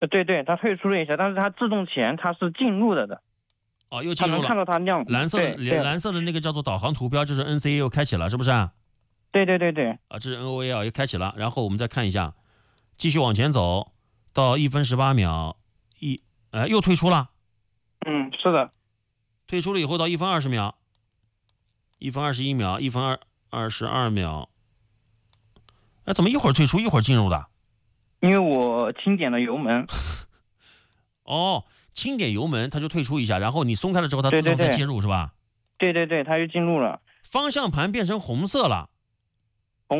对对，它退出了一下，但是它自动前它是进入了的。 哦，又进入了。 它能看到它亮蓝色的那个叫做导航图标，就是 NCA 又开启了，是不是啊？ 对对对对。 这是 NOA 啊，又开启了。然后我们再看一下，继续往前走到1分18秒，又退出了。 是的。 退出了以后到1分20秒，1分21秒，1分22秒。怎么一会儿退出一会儿进入的？ 因为我轻点了油门。 哦，轻点油门它就退出一下，然后你松开了之后它自动再进入，是吧？ 对对对，它就进入了。 方向盘变成红色了。